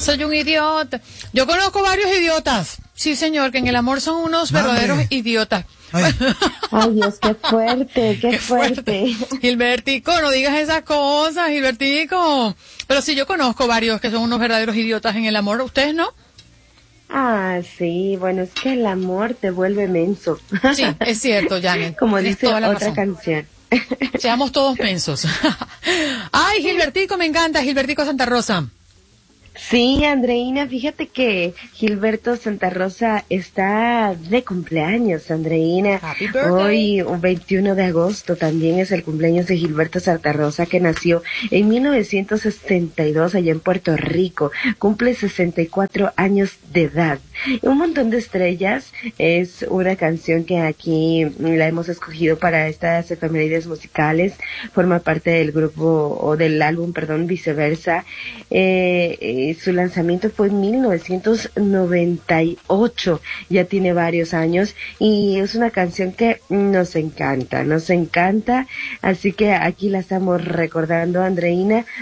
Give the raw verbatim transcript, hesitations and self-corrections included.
Soy un idiota. Yo conozco varios idiotas. Sí, señor, que en el amor son unos Madre. verdaderos idiotas. Ay, Ay, Dios, qué fuerte, qué, Qué fuerte. fuerte. Gilbertico, no digas esas cosas, Gilbertico. Pero sí, yo conozco varios que son unos verdaderos idiotas en el amor. ¿Ustedes no? Ah, sí, bueno, es que el amor te vuelve menso. Sí, es cierto, Janet. Como Tienes dice toda la otra razón. canción. Seamos todos mensos. Ay, Gilbertico, me encanta, Gilbertico Santa Rosa. Sí, Andreina, fíjate que Gilberto Santa Rosa está de cumpleaños, Andreina. Happy birthday. Hoy, un veintiuno de agosto, también es el cumpleaños de Gilberto Santa Rosa, que nació en mil novecientos setenta y dos allá en Puerto Rico. Cumple sesenta y cuatro años de edad. Un montón de estrellas es una canción que aquí la hemos escogido para estas efemérides musicales. Forma parte del grupo, o del álbum, perdón, Viceversa. Eh, eh, su lanzamiento fue en mil novecientos noventa y ocho, ya tiene varios años, y es una canción que nos encanta, nos encanta, así que aquí la estamos recordando, Andreina,